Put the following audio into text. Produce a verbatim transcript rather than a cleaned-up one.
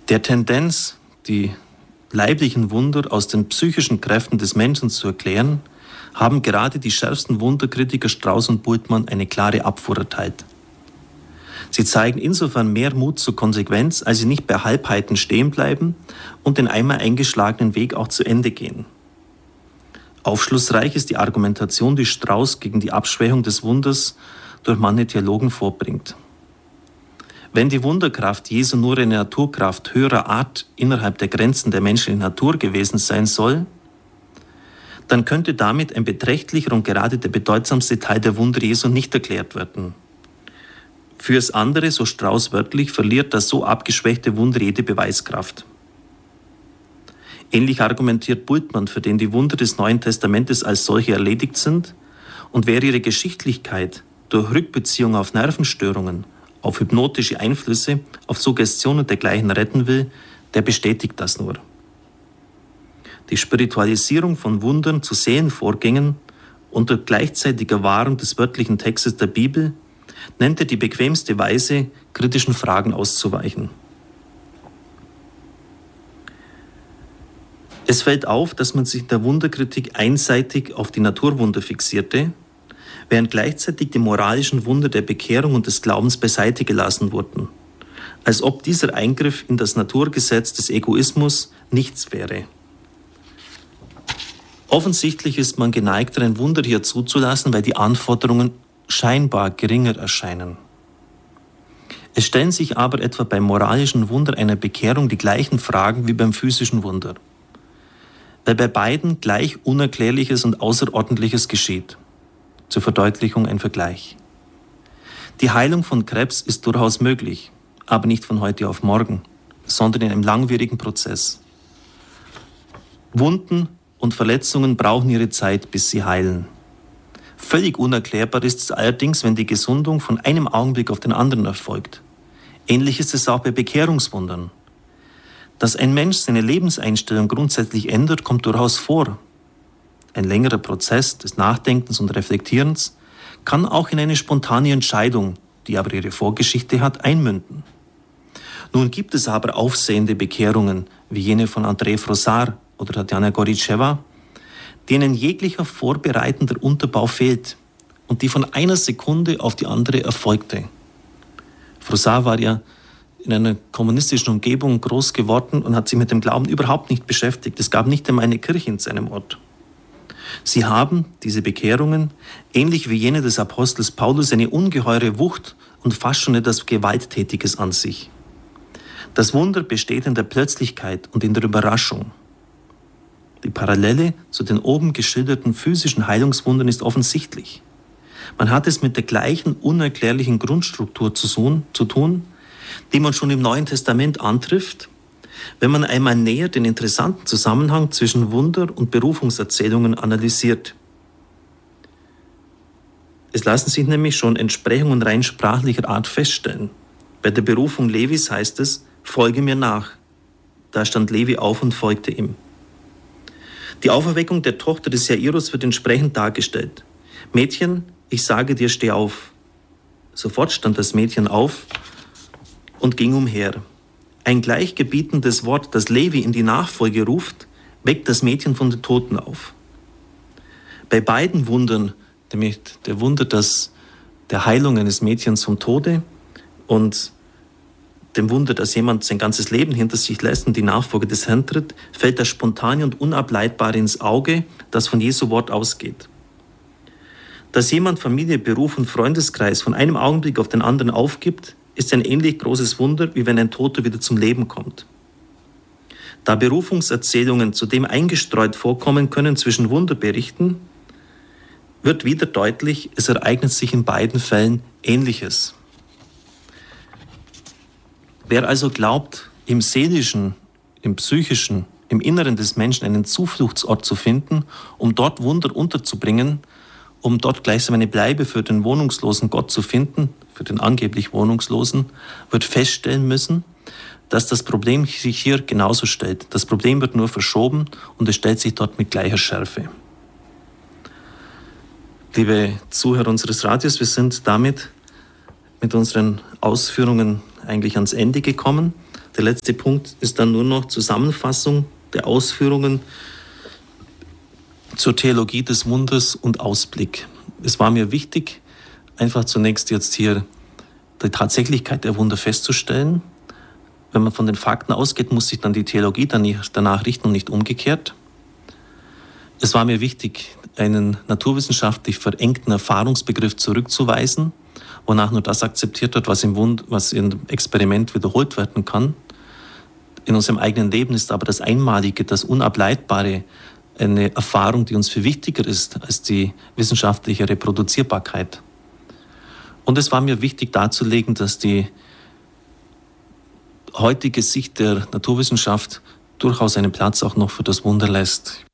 Der Tendenz, die leiblichen Wunder aus den psychischen Kräften des Menschen zu erklären, haben gerade die schärfsten Wunderkritiker Strauß und Bultmann eine klare Abfuhr erteilt. Sie zeigen insofern mehr Mut zur Konsequenz, als sie nicht bei Halbheiten stehen bleiben und den einmal eingeschlagenen Weg auch zu Ende gehen. Aufschlussreich ist die Argumentation, die Strauß gegen die Abschwächung des Wunders durch manche Theologen vorbringt. Wenn die Wunderkraft Jesu nur eine Naturkraft höherer Art innerhalb der Grenzen der menschlichen Natur gewesen sein soll, dann könnte damit ein beträchtlicher und gerade der bedeutsamste Teil der Wunder Jesu nicht erklärt werden. Fürs andere, so Strauß wörtlich, verliert das so abgeschwächte Wunder jede Beweiskraft. Ähnlich argumentiert Bultmann, für den die Wunder des Neuen Testamentes als solche erledigt sind, und wer ihre Geschichtlichkeit durch Rückbeziehung auf Nervenstörungen, auf hypnotische Einflüsse, auf Suggestion und dergleichen retten will, der bestätigt das nur. Die Spiritualisierung von Wundern zu Seelenvorgängen unter gleichzeitiger Wahrung des wörtlichen Textes der Bibel nennt er die bequemste Weise, kritischen Fragen auszuweichen. Es fällt auf, dass man sich in der Wunderkritik einseitig auf die Naturwunder fixierte, während gleichzeitig die moralischen Wunder der Bekehrung und des Glaubens beiseite gelassen wurden, als ob dieser Eingriff in das Naturgesetz des Egoismus nichts wäre. Offensichtlich ist man geneigter, ein Wunder hier zuzulassen, weil die Anforderungen scheinbar geringer erscheinen. Es stellen sich aber etwa beim moralischen Wunder einer Bekehrung die gleichen Fragen wie beim physischen Wunder, weil bei beiden gleich Unerklärliches und Außerordentliches geschieht. Zur Verdeutlichung ein Vergleich. Die Heilung von Krebs ist durchaus möglich, aber nicht von heute auf morgen, sondern in einem langwierigen Prozess. Wunden und Verletzungen brauchen ihre Zeit, bis sie heilen. Völlig unerklärbar ist es allerdings, wenn die Gesundung von einem Augenblick auf den anderen erfolgt. Ähnlich ist es auch bei Bekehrungswundern. Dass ein Mensch seine Lebenseinstellung grundsätzlich ändert, kommt durchaus vor. Ein längerer Prozess des Nachdenkens und Reflektierens kann auch in eine spontane Entscheidung, die aber ihre Vorgeschichte hat, einmünden. Nun gibt es aber aufsehende Bekehrungen, wie jene von André Frossard oder Tatjana Goritschewa, denen jeglicher vorbereitender Unterbau fehlt und die von einer Sekunde auf die andere erfolgte. Frossard war ja in einer kommunistischen Umgebung groß geworden und hat sich mit dem Glauben überhaupt nicht beschäftigt. Es gab nicht einmal eine Kirche in seinem Ort. Sie haben, diese Bekehrungen, ähnlich wie jene des Apostels Paulus, eine ungeheure Wucht und fast schon etwas Gewalttätiges an sich. Das Wunder besteht in der Plötzlichkeit und in der Überraschung. Die Parallele zu den oben geschilderten physischen Heilungswundern ist offensichtlich. Man hat es mit der gleichen unerklärlichen Grundstruktur zu tun, die man schon im Neuen Testament antrifft, wenn man einmal näher den interessanten Zusammenhang zwischen Wunder- und Berufungserzählungen analysiert. Es lassen sich nämlich schon Entsprechungen rein sprachlicher Art feststellen. Bei der Berufung Levis heißt es, folge mir nach. Da stand Levi auf und folgte ihm. Die Auferweckung der Tochter des Jairus wird entsprechend dargestellt. Mädchen, ich sage dir, steh auf. Sofort stand das Mädchen auf und ging umher. Ein gleichgebietendes Wort, das Levi in die Nachfolge ruft, weckt das Mädchen von den Toten auf. Bei beiden Wundern, nämlich der Wunder des, der Heilung eines Mädchens vom Tode und dem Wunder, dass jemand sein ganzes Leben hinter sich lässt und die Nachfolge des Herrn tritt, fällt das Spontane und Unableitbare ins Auge, das von Jesu Wort ausgeht. Dass jemand Familie, Beruf und Freundeskreis von einem Augenblick auf den anderen aufgibt, ist ein ähnlich großes Wunder, wie wenn ein Toter wieder zum Leben kommt. Da Berufungserzählungen zudem eingestreut vorkommen können zwischen Wunderberichten, wird wieder deutlich, es ereignet sich in beiden Fällen Ähnliches. Wer also glaubt, im Seelischen, im Psychischen, im Inneren des Menschen einen Zufluchtsort zu finden, um dort Wunder unterzubringen, um dort gleichsam eine Bleibe für den wohnungslosen Gott zu finden, für den angeblich Wohnungslosen, wird feststellen müssen, dass das Problem sich hier genauso stellt. Das Problem wird nur verschoben und es stellt sich dort mit gleicher Schärfe. Liebe Zuhörer unseres Radios, wir sind damit mit unseren Ausführungen eigentlich ans Ende gekommen. Der letzte Punkt ist dann nur noch Zusammenfassung der Ausführungen zur Theologie des Wunders und Ausblick. Es war mir wichtig, einfach zunächst jetzt hier die Tatsächlichkeit der Wunder festzustellen. Wenn man von den Fakten ausgeht, muss sich dann die Theologie danach richten und nicht umgekehrt. Es war mir wichtig, einen naturwissenschaftlich verengten Erfahrungsbegriff zurückzuweisen, wonach nur das akzeptiert wird, was im, Wund, was im Experiment wiederholt werden kann. In unserem eigenen Leben ist aber das Einmalige, das Unableitbare eine Erfahrung, die uns viel wichtiger ist als die wissenschaftliche Reproduzierbarkeit. Und es war mir wichtig darzulegen, dass die heutige Sicht der Naturwissenschaft durchaus einen Platz auch noch für das Wunder lässt.